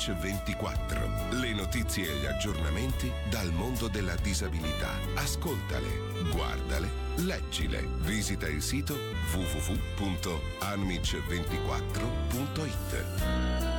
Amici 24. Le notizie e gli aggiornamenti dal mondo della disabilità. Ascoltale, guardale, leggile. Visita il sito www.amic24.it.